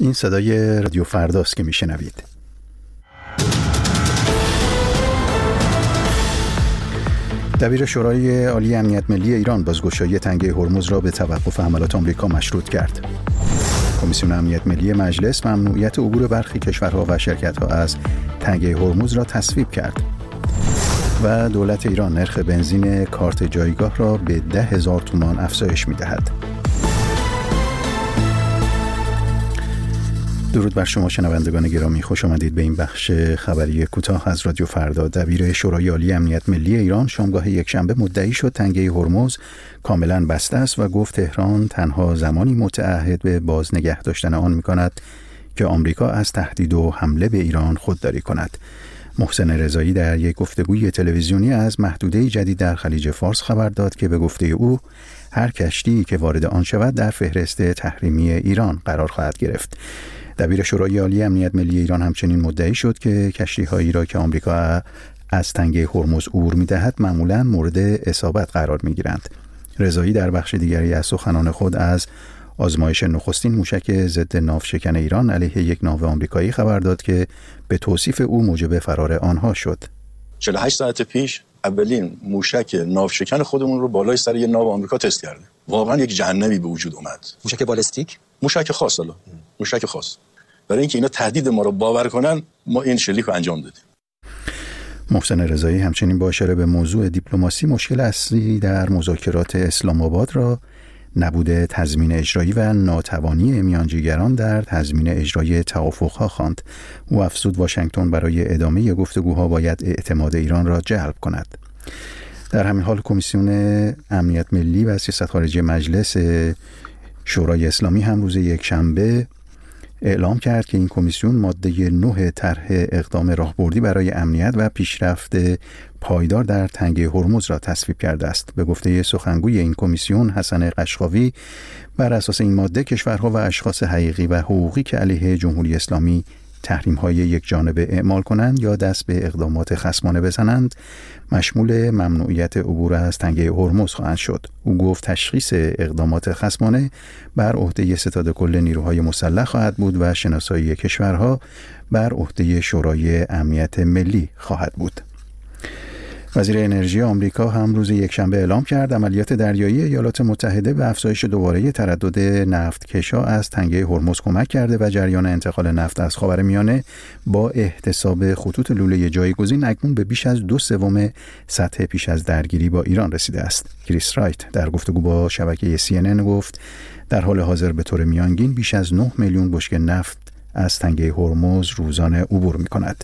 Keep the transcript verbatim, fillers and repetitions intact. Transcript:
این صدای رادیو فرداست که میشنوید. دبیر شورای عالی امنیت ملی ایران بازگشایی تنگه هرمز را به توقف حملات آمریکا مشروط کرد. کمیسیون امنیت ملی مجلس ممنوعیت عبور برخی کشورها و شرکت‌ها از تنگه هرمز را تصویب کرد. و دولت ایران نرخ بنزین کارت جایگاه را به ده هزار تومان افزایش می‌دهد. درود بر شما شنوندگان گرامی، خوش آمدید به این بخش خبری کوتاه از رادیو فردا. دبیر شورای عالی امنیت ملی ایران شامگاه یکشنبه مدعی شد تنگه هرمز کاملا بسته است و گفت تهران تنها زمانی متعهد به باز نگه داشتن آن می‌کند که آمریکا از تهدید و حمله به ایران خودداری کند. محسن رضایی در یک گفتگوی تلویزیونی از محدوده جدید در خلیج فارس خبر داد که به گفته او هر کشتی که وارد آن شود در فهرست تحریمی ایران قرار خواهد گرفت. دبیر شورای عالی امنیت ملی ایران همچنین مدعی شد که کشتی‌هایی را که آمریکا از تنگه هرمز عبور می‌دهد معمولاً مورد اصابت قرار می‌گیرند. رضایی در بخش دیگری از سخنان خود از آزمایش نخستین موشک ضد ناوشکن ایران علیه یک ناو آمریکایی خبر داد که به توصیف او موجب فرار آنها شد. چهل و هشت ساعت پیش اولین موشک ناوشکن خودمون رو بالای سر یه ناو آمریکا تست کردیم. واقعا یک جهنمی به وجود اومد. موشک بالستیک؟ موشک خاص حالا. موشک خاص. برای اینکه اینا تهدید ما رو باور کنن ما این شلیک رو انجام دادیم. محسن رضایی همچنین با اشاره به موضوع دیپلماسی مشکل اصلی در مذاکرات اسلام آباد را نبود تضمین اجرایی و ناتوانی میانجیگران در تضمین اجرای توافق‌ها خواند. او افزود واشنگتن برای ادامه گفتگوها باید اعتماد ایران را جلب کند. در همین حال کمیسیون امنیت ملی و سیاست خارجی مجلس شورای اسلامی هم روز یکشنبه اعلام کرد که این کمیسیون ماده نه طرح اقدام راهبردی برای امنیت و پیشرفت پایدار در تنگه هرمز را تصویب کرده است. به گفته سخنگوی این کمیسیون حسن قشقاوی، بر اساس این ماده کشورها و اشخاص حقیقی و حقوقی که علیه جمهوری اسلامی تحریم‌های یک جانبه اعمال کنند یا دست به اقدامات خصمانه بزنند مشمول ممنوعیت عبور از تنگه هرمز خواهند شد. او گفت تشخیص اقدامات خصمانه بر عهده ستاد کل نیروهای مسلح خواهد بود و شناسایی کشورها بر عهده شورای امنیت ملی خواهد بود. وزیر انرژی آمریکا هم روز یکشنبه اعلام کرد عملیات دریایی ایالات متحده به افزایش دوباره تردد نفتکشا از تنگه هرمز کمک کرده و جریان انتقال نفت از خاورمیانه با احتساب خطوط لوله جایگزین اکنون به بیش از دو سوم سطح پیش از درگیری با ایران رسیده است. کریس رایت در گفتگو با شبکه سی ان ان گفت در حال حاضر به طور میانگین بیش از نه میلیون بشکه نفت از تنگه هرمز روزانه عبور می‌کند.